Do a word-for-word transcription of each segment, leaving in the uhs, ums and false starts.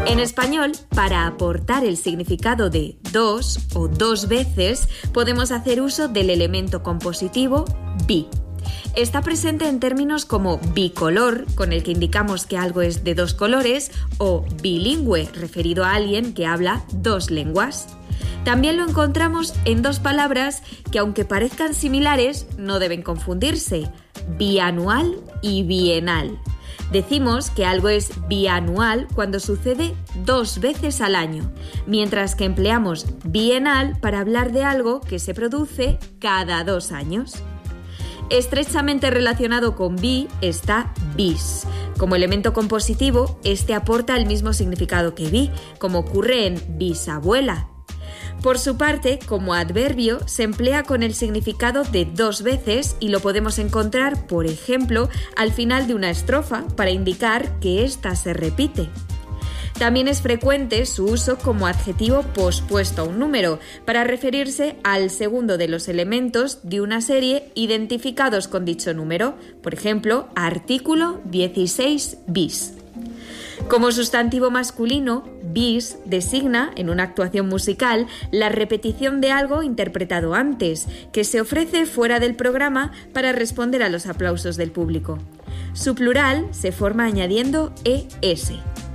En español, para aportar el significado de dos o dos veces, podemos hacer uso del elemento compositivo bi. Está presente en términos como bicolor, con el que indicamos que algo es de dos colores, o bilingüe, referido a alguien que habla dos lenguas. También lo encontramos en dos palabras que, aunque parezcan similares, no deben confundirse: bianual y bienal. Decimos que algo es bianual cuando sucede dos veces al año, mientras que empleamos bienal para hablar de algo que se produce cada dos años. Estrechamente relacionado con bi está bis. Como elemento compositivo, este aporta el mismo significado que bi, como ocurre en bisabuela. Por su parte, como adverbio, se emplea con el significado de dos veces y lo podemos encontrar, por ejemplo, al final de una estrofa para indicar que ésta se repite. También es frecuente su uso como adjetivo pospuesto a un número, para referirse al segundo de los elementos de una serie identificados con dicho número, por ejemplo, artículo dieciséis bis. Como sustantivo masculino, bis designa, en una actuación musical, la repetición de algo interpretado antes, que se ofrece fuera del programa para responder a los aplausos del público. Su plural se forma añadiendo es,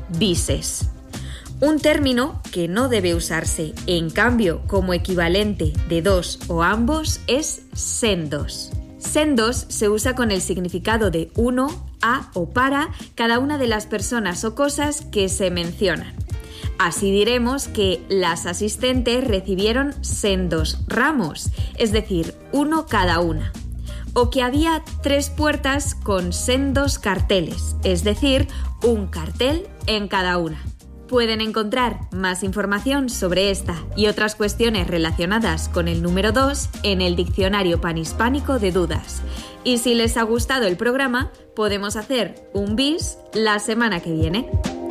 bises. Un término que no debe usarse, en cambio, como equivalente de dos o ambos, es sendos. Sendos se usa con el significado de uno, a o para cada una de las personas o cosas que se mencionan. Así diremos que las asistentes recibieron sendos ramos, es decir, uno cada una. O que había tres puertas con sendos carteles, es decir, un cartel en cada una. Pueden encontrar más información sobre esta y otras cuestiones relacionadas con el número dos en el Diccionario Panhispánico de Dudas. Y si les ha gustado el programa, podemos hacer un bis la semana que viene.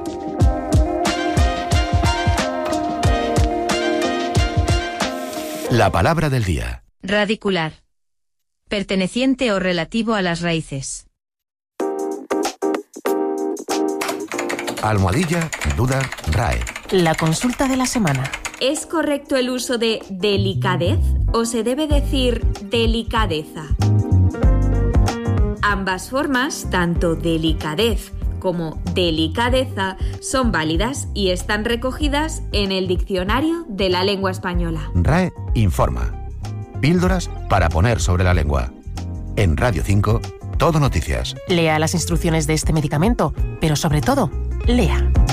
La palabra del día. Radicular. Perteneciente o relativo a las raíces. Almohadilla, duda, R A E. La consulta de la semana. ¿Es correcto el uso de delicadez o se debe decir delicadeza? Ambas formas, tanto delicadez como delicadeza, son válidas y están recogidas en el Diccionario de la Lengua Española. R A E informa. Píldoras para poner sobre la lengua. En Radio cinco, Todo Noticias. Lea las instrucciones de este medicamento, pero sobre todo, lea.